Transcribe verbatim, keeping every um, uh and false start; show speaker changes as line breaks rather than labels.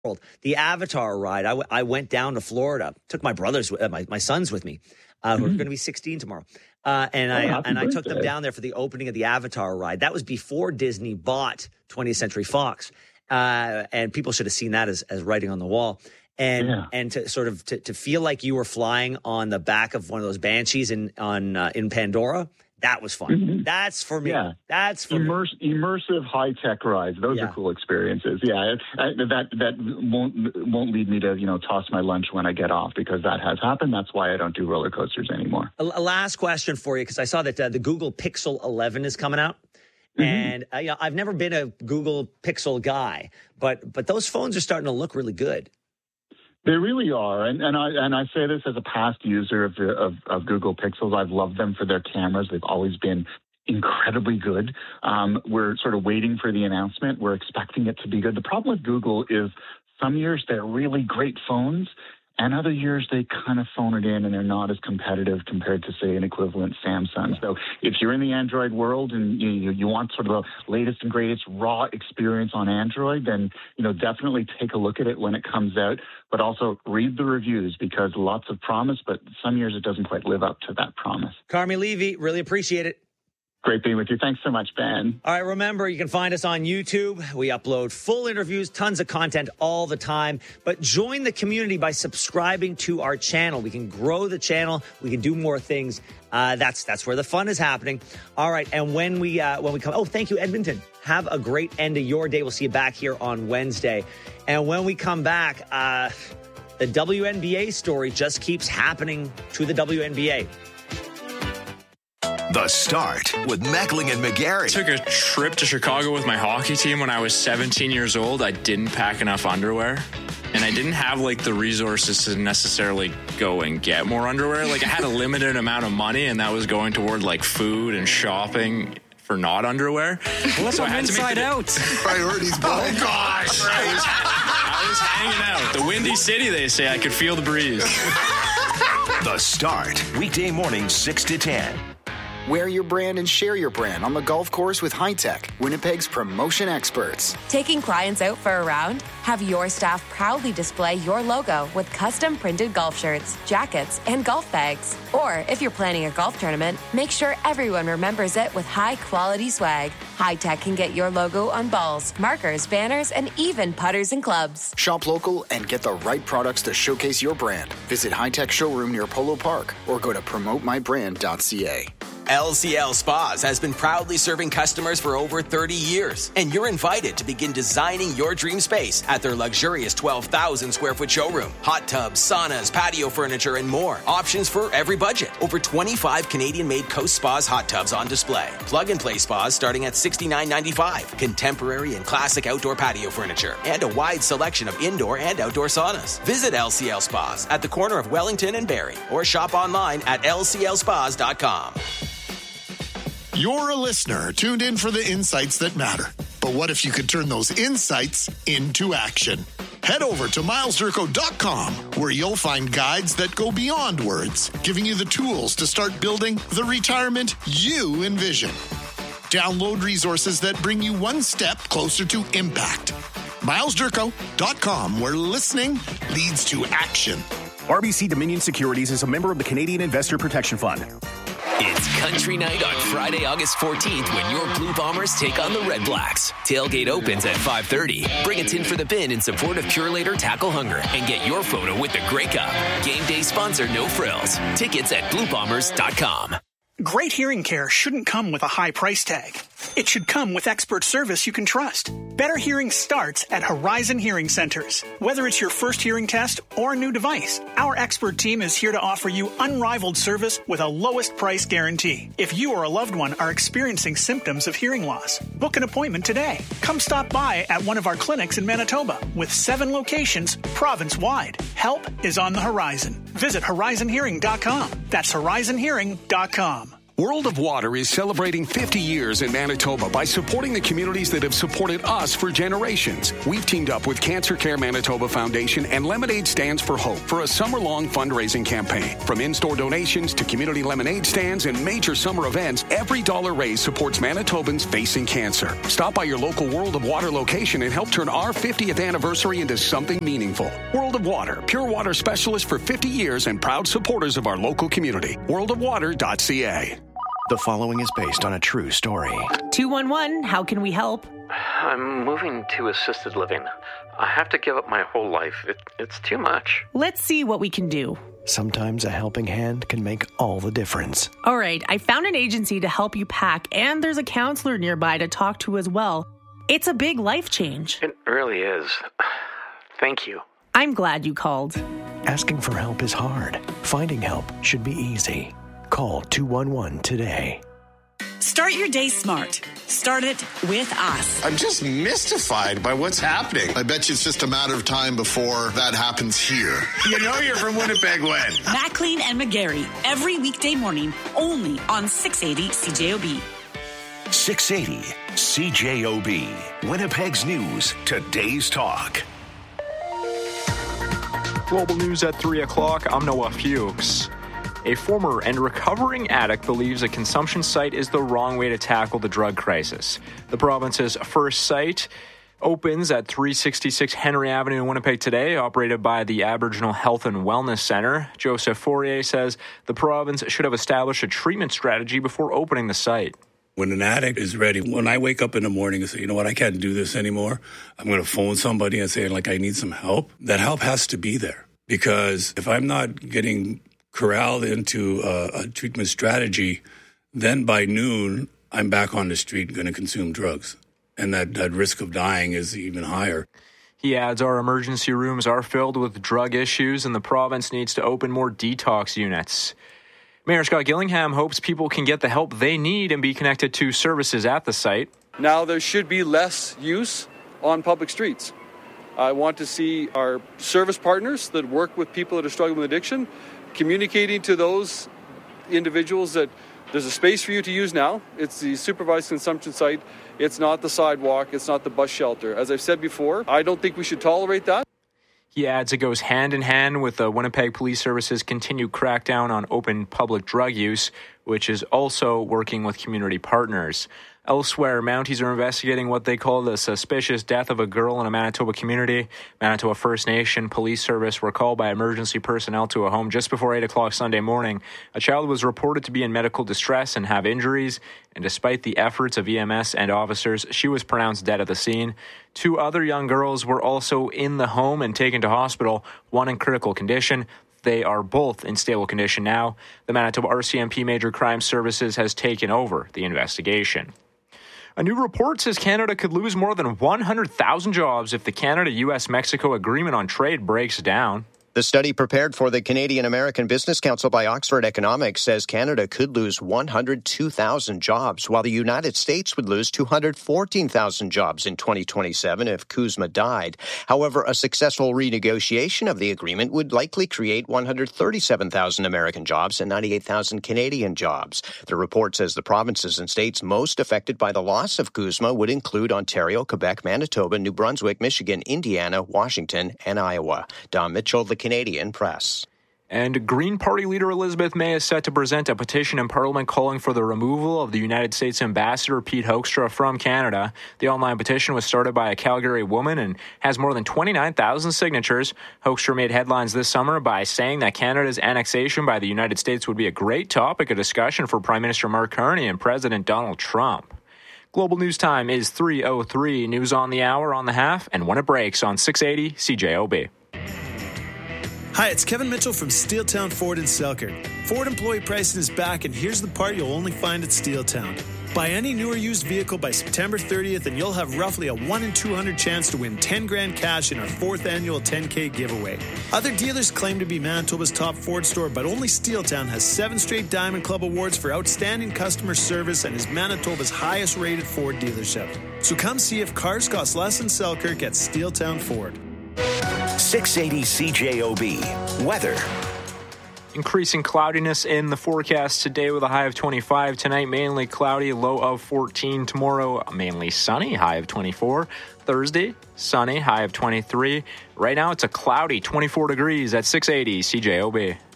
world. The Avatar ride, I, w- I went down to Florida, took my brothers, uh, my, my sons with me, uh, who are
Mm-hmm.
going to be sixteen tomorrow. Uh, and
Oh,
I
happy
and I took them
birthday.
down there for the opening of the Avatar ride. That was before Disney bought twentieth Century Fox. Uh, and people should have seen that as, as writing on the wall. And
Yeah.
and to sort of to, to feel like you were flying on the back of one of those Banshees in on uh, in Pandora, that was fun.
Mhm.
That's for me.
Yeah.
That's for me.
Immerse, immersive high-tech rides. Those
Yeah.
are cool experiences. Yeah, I, that that won't won't lead me to you know toss my lunch when I get off, because that has happened. That's why I don't do roller coasters anymore.
A, a last question for you, because I saw that uh, the Google Pixel eleven is coming out.
Mm-hmm.
And uh, you know, I've never been a Google Pixel guy, but but those phones are starting to look really good.
They really are, and and I and I say this as a past user of, the, of of Google Pixels. I've loved them for their cameras. They've always been incredibly good. Um, we're sort of waiting for the announcement. We're expecting it to be good. The problem with Google is some years they're really great phones, and other years they kind of phone it in and they're not as competitive compared to, say, an equivalent Samsung. So if you're in the Android world and you, you, you want sort of the latest and greatest raw experience on Android, then, you know, definitely take a look at it when it comes out, but also read the reviews, because lots of promise, but some years it doesn't quite live up to that promise.
Carmi Levy, really appreciate it.
Great being with you. Thanks so much, Ben.
All right, remember, you can find us on YouTube. We upload full interviews, tons of content all the time. But join the community by subscribing to our channel. We can grow the channel. We can do more things. Uh, that's that's where the fun is happening. All right, and when we uh, when we come, oh, thank you, Edmonton. Have a great end of your day. We'll see you back here on Wednesday. And when we come back, uh, the W N B A story just keeps happening to the W N B A.
The Start with Meckling and McGarry.
Took a trip to Chicago with my hockey team when I was seventeen years old. I didn't pack enough underwear, and I didn't have like the resources to necessarily go and get more underwear. Like I had a limited amount of money, and that was going toward like food and shopping for not underwear.
Let's
So I
go
had to make
inside
the-
out.
Priorities, bro.
Oh gosh, I was, I was hanging out. The Windy City, they say. I could feel the breeze.
The Start. Weekday mornings, six to ten.
Wear your brand and share your brand on the golf course with High-Tech, Winnipeg's promotion experts.
Taking clients out for a round? Have your staff proudly display your logo with custom printed golf shirts, jackets, and golf bags. Or if you're planning a golf tournament, make sure everyone remembers it with high-quality swag. High-Tech can get your logo on balls, markers, banners, and even putters and clubs.
Shop local and get the right products to showcase your brand. Visit High-Tech Showroom near Polo Park or go to promote my brand dot c a.
L C L Spas has been proudly serving customers for over thirty years, and you're invited to begin designing your dream space at their luxurious twelve thousand square foot showroom. Hot tubs, saunas, patio furniture, and more. Options for every budget. Over twenty-five Canadian-made Coast Spas hot tubs on display. Plug-and-play spas starting at sixty-nine ninety-five. Contemporary and classic outdoor patio furniture, and a wide selection of indoor and outdoor saunas. Visit L C L Spas at the corner of Wellington and Barrie, or shop online at L C L spas dot com.
You're a listener tuned in for the insights that matter. But what if you could turn those insights into action? Head over to miles durko dot com, where you'll find guides that go beyond words, giving you the tools to start building the retirement you envision. Download resources that bring you one step closer to impact. miles durko dot com, where listening leads to action.
R B C Dominion Securities is a member of the Canadian Investor Protection Fund.
It's Country Night on Friday, August fourteenth, when your Blue Bombers take on the Red Blacks. Tailgate opens at five thirty. Bring a tin for the bin in support of Purelator Tackle Hunger and get your photo with the Grey Cup. Game day sponsor No Frills. Tickets at blue bombers dot com.
Great hearing care shouldn't come with a high price tag. It should come with expert service you can trust. Better hearing starts at Horizon Hearing Centers. Whether it's your first hearing test or a new device, our expert team is here to offer you unrivaled service with a lowest price guarantee. If you or a loved one are experiencing symptoms of hearing loss, book an appointment today. Come stop by at one of our clinics in Manitoba with seven locations province-wide. Help is on the horizon. Visit horizon hearing dot com. That's horizon hearing dot com.
World of Water is celebrating fifty years in Manitoba by supporting the communities that have supported us for generations. We've teamed up with Cancer Care Manitoba Foundation and Lemonade Stands for Hope for a summer-long fundraising campaign. From in-store donations to community lemonade stands and major summer events, every dollar raised supports Manitobans facing cancer. Stop by your local World of Water location and help turn our fiftieth anniversary into something meaningful. World of Water, pure water specialist for fifty years and proud supporters of our local community. world of water dot c a.
The following is based on a true story.
two one one, how can we help?
I'm moving to assisted living. I have to give up my whole life. It, it's too much.
Let's see what we can do.
Sometimes a helping hand can make all the difference.
All right, I found an agency to help you pack, and there's a counselor nearby to talk to as well. It's a big life change.
It really is. Thank you.
I'm glad you called.
Asking for help is hard. Finding help should be easy. Call two one one today.
Start your day smart. Start it with us.
I'm just mystified by what's happening.
I bet you it's just a matter of time before that happens here.
You know you're from Winnipeg when?
Maclean and McGarry, every weekday morning, only on six eighty C J O B.
six eighty C J O B. Winnipeg's News, today's talk.
Global News at three o'clock. I'm Noah Fuchs. A former and recovering addict believes a consumption site is the wrong way to tackle the drug crisis. The province's first site opens at three sixty-six Henry Avenue in Winnipeg today, operated by the Aboriginal Health and Wellness Centre. Joseph Fourier says the province should have established a treatment strategy before opening the site.
When an addict is ready, when I wake up in the morning and say, you know what, I can't do this anymore, I'm going to phone somebody and say, like, I need some help. That help has to be there. Because if I'm not getting corralled into a, a treatment strategy, then by noon, I'm back on the street going to consume drugs. And that, that risk of dying is even higher.
He adds our emergency rooms are filled with drug issues and the province needs to open more detox units. Mayor Scott Gillingham hopes people can get the help they need and be connected to services at the site.
Now there should be less use on public streets. I want to see our service partners that work with people that are struggling with addiction communicating to those individuals that there's a space for you to use now. It's the supervised consumption site. It's not the sidewalk. It's not the bus shelter. As I've said before, I don't think we should tolerate that.
He adds it goes hand in hand with the Winnipeg Police Service's continued crackdown on open public drug use, which is also working with community partners. Elsewhere, Mounties are investigating what they call the suspicious death of a girl in a Manitoba community. Manitoba First Nation Police Service were called by emergency personnel to a home just before eight o'clock Sunday morning. A child was reported to be in medical distress and have injuries, and despite the efforts of E M S and officers, she was pronounced dead at the scene. Two other young girls were also in the home and taken to hospital, one in critical condition. They are both in stable condition now. The Manitoba R C M P Major Crime Services has taken over the investigation. A new report says Canada could lose more than one hundred thousand jobs if the Canada-U S Mexico Agreement on Trade breaks down.
The study prepared for the Canadian American Business Council by Oxford Economics says Canada could lose one hundred two thousand jobs, while the United States would lose two hundred fourteen thousand jobs in twenty twenty-seven if CUSMA died. However, a successful renegotiation of the agreement would likely create one hundred thirty-seven thousand American jobs and ninety-eight thousand Canadian jobs. The report says the provinces and states most affected by the loss of CUSMA would include Ontario, Quebec, Manitoba, New Brunswick, Michigan, Indiana, Washington, and Iowa. Don Mitchell, the Canadian Press.
And Green Party leader Elizabeth May is set to present a petition in Parliament calling for the removal of the United States Ambassador Pete Hoekstra from Canada. The online petition was started by a Calgary woman and has more than twenty-nine thousand signatures. Hoekstra made headlines this summer by saying that Canada's annexation by the United States would be a great topic of discussion for Prime Minister Mark Carney and President Donald Trump. Global News Time is three oh three. News on the hour, on the half, and when it breaks on six eighty C J O B.
Hi, it's Kevin Mitchell from Steeltown Ford in Selkirk. Ford employee pricing is back, and here's the part you'll only find at Steeltown. Buy any new or used vehicle by September thirtieth, and you'll have roughly a one in two hundred chance to win ten grand cash in our fourth annual ten K giveaway. Other dealers claim to be Manitoba's top Ford store, but only Steeltown has seven straight Diamond Club awards for outstanding customer service and is Manitoba's highest rated Ford dealership. So come see if cars cost less in Selkirk at Steeltown Ford.
six eighty C J O B. Weather.
Increasing cloudiness in the forecast today with a high of twenty-five. Tonight, mainly cloudy, low of fourteen. Tomorrow, mainly sunny, high of twenty-four. Thursday, sunny, high of twenty-three. Right now, it's a cloudy twenty-four degrees at six eighty C J O B.